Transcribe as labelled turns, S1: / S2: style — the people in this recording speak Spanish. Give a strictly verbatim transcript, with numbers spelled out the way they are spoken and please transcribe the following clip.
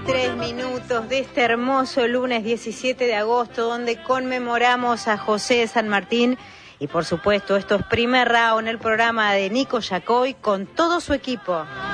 S1: veintitrés minutos de este hermoso lunes diecisiete de agosto, donde conmemoramos a José de San Martín. Y por supuesto, esto es Primer Round, el programa de Nico Yacoy con todo su equipo.